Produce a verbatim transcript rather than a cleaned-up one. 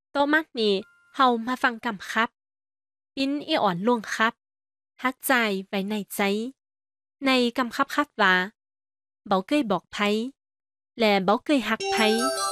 โตมักนี่เฮามาฟังกำครับปิ้นอีอ่อนลวงครับฮักใจไว้ในใจ ในกำครับคัดว่าเบาเกยบอกไผและเบาเกยฮักไผ